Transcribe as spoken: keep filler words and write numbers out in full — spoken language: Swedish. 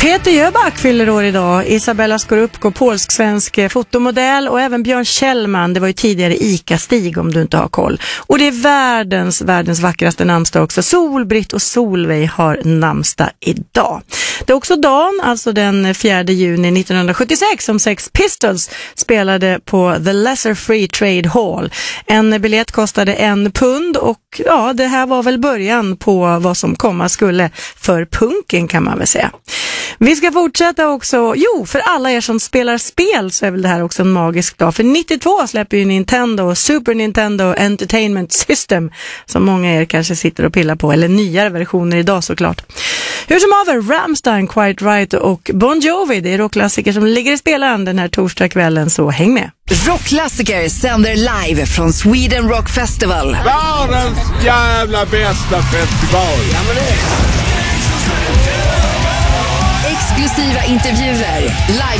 Peter Jöback fyller år idag. Isabella Skorupko, polsk-svensk fotomodell, och även Björn Kjellman, det var ju tidigare Ica-Stig om du inte har koll. Och det är världens, världens vackraste namnsdag också. Sol-Britt och Solveig har namnsdag idag. Det är också dagen, alltså den fjärde juni nittonhundrasjuttiosex, som Sex Pistols spelade på The Lesser Free Trade Hall. En biljett kostade en pund, och ja, det här var väl början på vad som komma skulle för punken, kan man väl säga. Vi ska fortsätta också. Jo, för alla er som spelar spel så är väl det här också en magisk dag. För nittiotvå släpper ju Nintendo Super Nintendo Entertainment System, som många er kanske sitter och pillar på, eller nyare versioner idag såklart. Hur som haver, Rammstein, Quite Right och Bon Jovi, det är rockklassiker som ligger i spelaren den här torsdagskvällen, så häng med. Rockklassiker sänder live från Sweden Rock Festival. Världens jävla bästa festival. Ja, men det. Exklusiva intervjuer, live